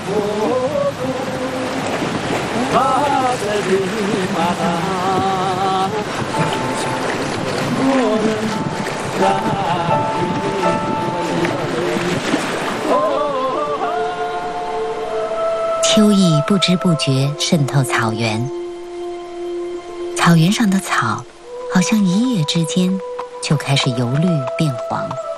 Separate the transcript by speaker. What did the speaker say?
Speaker 1: 秋意不知不觉渗透草原，草原上的草好像一夜之间就开始由绿变黄。